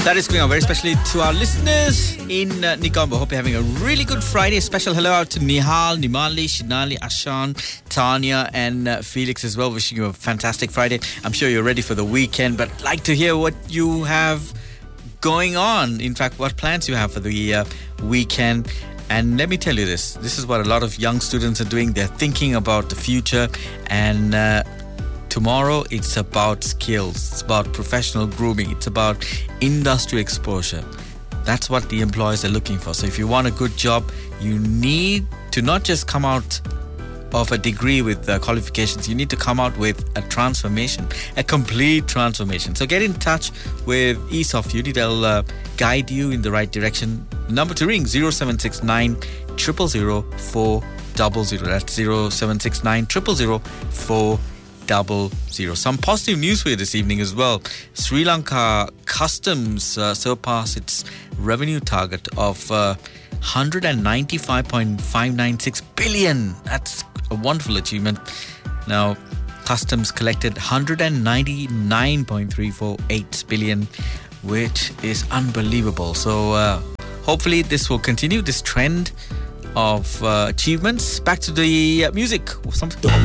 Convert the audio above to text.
That is going on very especially to our listeners in Nikombo. Hope you're having a really good Friday. Special hello out to Nihal, Nimali, Shinali, Ashan, Tanya and Felix as well. Wishing you a fantastic Friday. I'm sure you're ready for the weekend, but like to hear what you have going on. In fact, what plans you have for the weekend. And let me tell you this. This is what a lot of young students are doing. They're thinking about the future and tomorrow, it's about skills. It's about professional grooming. It's about industry exposure. That's what the employers are looking for. So if you want a good job, you need to not just come out of a degree with qualifications. You need to come out with a transformation, a complete transformation. So get in touch with ESOF Uni. They'll guide you in the right direction. Number to ring, 0769 000 400. That's 0769 000 400. Some positive news for you this evening as well. Sri Lanka Customs surpassed its revenue target of 195.596 billion. That's a wonderful achievement. Now, Customs collected 199.348 billion, which is unbelievable. So, hopefully this will continue, this trend of achievements. Back to the music.